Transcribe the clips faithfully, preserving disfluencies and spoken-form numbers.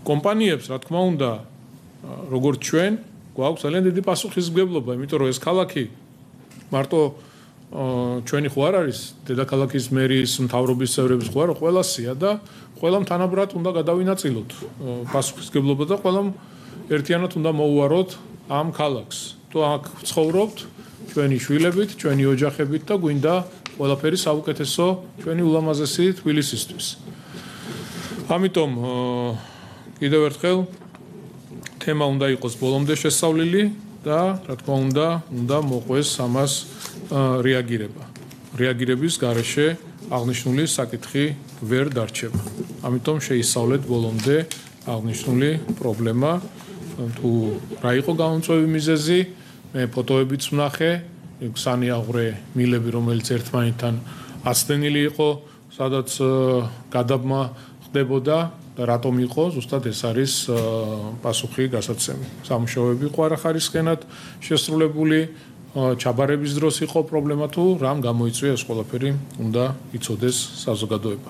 კომპანიებს, რა თქმა უნდა, როგორც ჩვენ, გვაქვს ძალიან დიდი პასუხისმგებლობა, იმიტომ რომ ეს ქალაქი მარტო ჩვენი ხო არ არის, დედაქალაქის მერის, მთავრობის წევრების ხო არა, ყველასია და ყველამ თანაბრად უნდა გადავინაწილოთ პასუხისმგებლობა და ყველამ ერთიანად უნდა მოუვაროთ ამ ქალაქს. თუ აქ ცხოვრობთ ჩვენი შვილებით, ჩვენი ოჯახებით და გვინდა ყველაფერი საუკეთესო ჩვენი ულამაზესი თბილისისთვის. ამიტომ კიდევ ერთხელ თემა უნდა იყოს ბოლომდე შესწავლილი და რა თქმა უნდა, უნდა მოყვეს ამას რეაგირება. რეაგირების გარეშე აღნიშნული საკითხი ვერ დარჩება. ამიტომ შეისწავლეთ ბოლომდე აღნიშნული პრობლემა, თუ რა იყო გამომწვევი მიზეზი, მე ფოტოებიც ვნახე, სანიაღვრე მილები, რომელიც ერთმანეთთან აცდენილი იყო, სადაც გადაბმა ხდებოდა და რატომ იყო, ზუსტად ეს არის პასუხი გასაცემი. სამუშაოები იყო არახარისხენად შესრულებული, ჩაბარების დროს იყო პრობლემა, თუ რამ გამოიწვია ეს ყველაფერი უნდა იცოდეს საზოგადოება.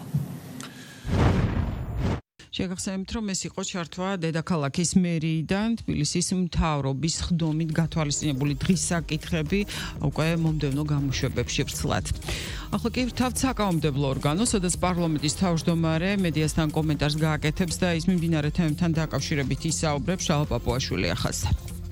შეგახსენებთ, რომ ეს იყო ჩართვა დედაქალაქის მერიიდან თბილისის მთავრობის ხდომით გათვალისწინებული დღის საკითხები უკვე მომდევნო გამოშვებებში ვრცლად. ახლა კი ვთავთ საკანონმდებლო ორგანოს, სადაც პარლამენტის თავმჯდომარე მედიასთან კომენტარს გააკეთებს და ის მიმდინარე თემებთან დაკავშირებით ისაუბრებს. შალვა პაპუაშვილი ახალსა.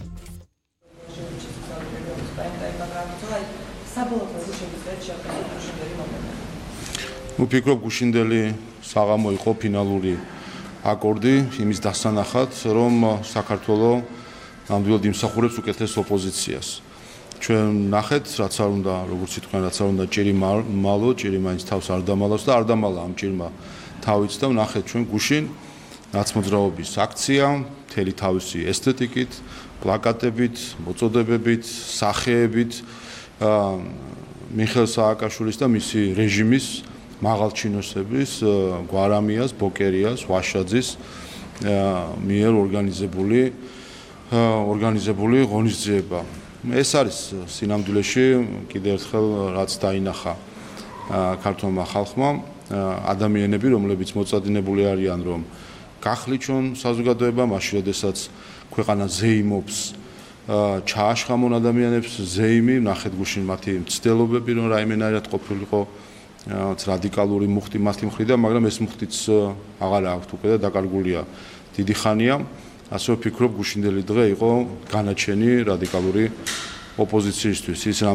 ვფიქრობ, გუშინდელი საღამო იყო ფინალური აკორდი იმის დასანახად, რომ საქართველოს ნამდვილად იმსახურებს უკეთეს ოპოზიციას. ჩვენ ნახეთ, რაც არ უნდა, როგორც თქვენ, რაც არ უნდა ჭირი მალო, ჭირი მაინც თავს არ დამალავს და არ დამალა ამ ჭირმა თავიც და ნახეთ ჩვენ გუშინ ნაცმოძრაობის აქცია, მთელი თავისი ესთეტიკით, პლაკატებით, მოწოდებებით, სახეებით მიხეილ სააკაშვილის და მისი რეჟიმის მაღალჩინოსების, გვარამიას, ბოკერიას, ვაშაძის მიერ ორგანიზებული ორგანიზებული ღონისძიება. ეს არის სინამდვილეში კიდევ ერთხელ რაც დაინახა ქართულმა ხალხმა, ადამიანები, რომლებიც მოწადინებული არიან, რომ გახლიჩონ საზოგადოება, მაშინ როდესაც ქვეყანა ზეიმობს ჩააშხამონ ადამიანებს ზეიმი, ნახეთ გუშინ მათი მცდელობები, რომ რაიმენაირად ყოფილიყო რადიკალური მუხტი მათი მხრიდან, მაგრამ ეს მუხტიც აღარ აქვთ უკვე და დაკარგულია დიდი ხანია. ასე ვფიქრობ, გუშინდელი დღე იყო განაჩენი რადიკალური ოპოზიციისთვის. ის